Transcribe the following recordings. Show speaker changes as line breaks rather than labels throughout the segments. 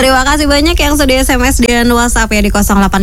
Terima kasih banyak yang sudah SMS dan WhatsApp ya di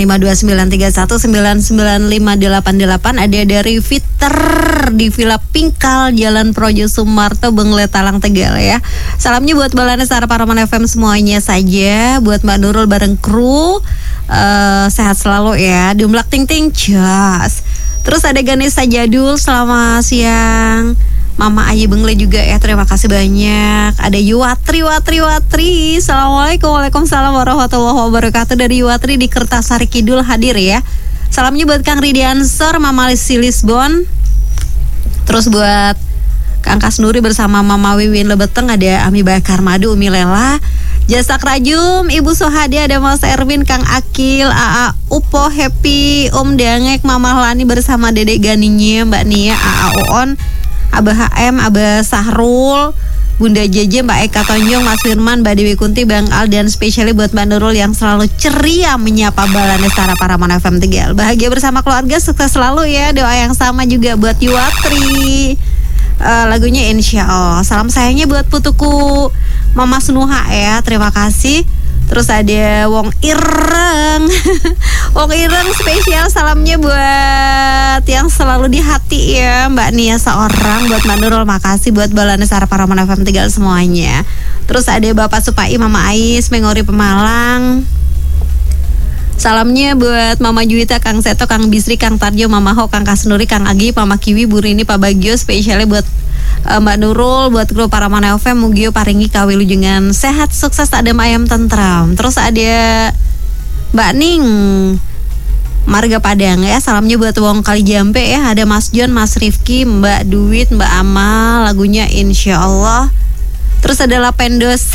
085293199588. Ada dari Fiter di Villa Pingkal, Jalan Projo Sumarto, Benglet, Talang, Tegal ya. Salamnya buat Balana Sara Paraman FM semuanya saja. Buat Mbak Nurul bareng kru. Sehat selalu ya. Dumlak ting ting jas. Terus ada Ganesha Jadul, selamat siang. Mama Ayi Bengle juga ya, terima kasih banyak. Ada Yuwatri. Assalamualaikum, waalaikumsalam warahmatullahi wabarakatuh. Dari Yuwatri di Kertasari Kidul hadir ya. Salamnya buat Kang Ridiansor, Mama Lisi Lisbon. Terus buat Kang Kasnuri bersama Mama Wiwin Lebeteng, ada Ami Bakar Madu, Umi Lela, Jasak Rajum, Ibu Sohadi, ada Mas Erwin, Kang Akil, AA Upo, Happy, Om Dangek, Mama Lani bersama Dede Ganinya, Mbak Nia, AA Uon, Abah HM, Abah Sahrul, Bunda Jeje, Mbak Eka Tonjong, Mas Firman, Mbak Dewi Kunti, Bang Al, dan spesialnya buat Mbak Nurul yang selalu ceria menyapa Balana Sara Paraman FM Tegal. Bahagia bersama keluarga, sukses selalu ya. Doa yang sama juga buat Yuwatri. Lagunya Insya Allah. Salam sayangnya buat putuku Mama Senuha ya, terima kasih. Terus ada Wong Ireng. Wong Ireng spesial salamnya buat yang selalu di hati ya, Mbak Nia seorang, buat Mbak Nurul, makasih. Buat Balana Sara Paraman FM Tegal semuanya. Terus ada Bapak Supai, Mama Ais, Mengori Pemalang. Salamnya buat Mama Juwita, Kang Seto, Kang Bisri, Kang Tarjo, Mama Ho, Kang Kasnuri, Kang Agi, Mama Kiwi, Bu Rini, Pak Bagio. Spesialnya buat Mbak Nurul, buat kru Paraman FM, Mugio Paringi Kawilujengan sehat, sukses, ada ayam tentram. Terus ada Mbak Ning Marga Padang ya, salamnya buat Wong Kalijampe ya. Ada Mas John, Mas Rifki, Mbak Duit, Mbak Amal, lagunya Insya Allah. Terus ada Lapendos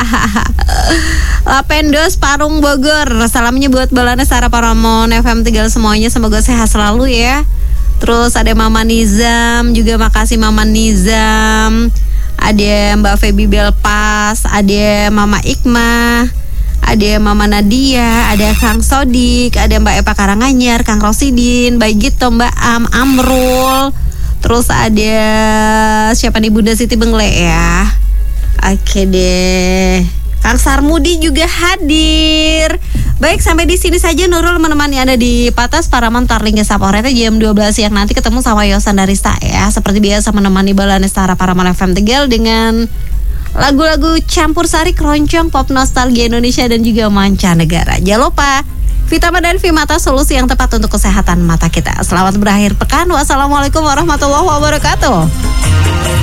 Lapendos Parung Bogor, salamnya buat Balana Sara Paraman FM Tegal semuanya, semoga sehat selalu ya. Terus ada Mama Nizam juga, makasih Mama Nizam. Ada Mbak Feby Belpas, ada Mama Ikmah, ada Mama Nadia, ada Kang Sodik, ada Mbak Epa Karanganyar, Kang Rosidin, baik gitu Mbak Amrul. Terus ada siapa nih, Bunda Siti Bengle ya. Oke deh. Kang Sarmudi juga hadir. Baik, sampai di sini saja Nurul menemani Anda di Patas Paraman Tarlingga Saporete jam 12 siang. Nanti ketemu sama Yosan Darista ya. Seperti biasa menemani Balana Sara Paraman FM Tegal dengan lagu-lagu campur sari, keroncong, pop nostalgia Indonesia dan juga mancanegara. Jangan lupa Vitamin dan Vimata, solusi yang tepat untuk kesehatan mata kita. Selamat berakhir pekan. Wassalamualaikum warahmatullahi wabarakatuh.